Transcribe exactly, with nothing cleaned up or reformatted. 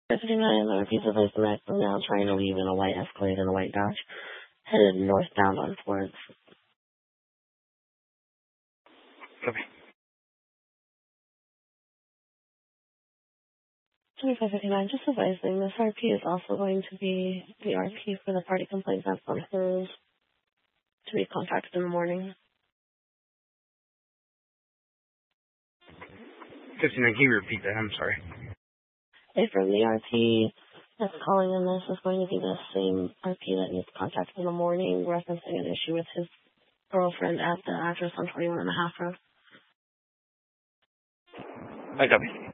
fifty-nine, the repeats of the Max is now trying to leave in a white Escalade and a white Dodge, headed northbound on towards. Copy. twenty-five fifty-nine, just advising, this R P is also going to be the R P for the party complaint that's on hold to be contacted in the morning. fifty-nine, can you repeat that? I'm sorry. Hey, from the R P that's calling in, this is going to be the same R P that needs contacted in the morning, referencing an issue with his girlfriend at the address on twenty-one and a half road. I copy.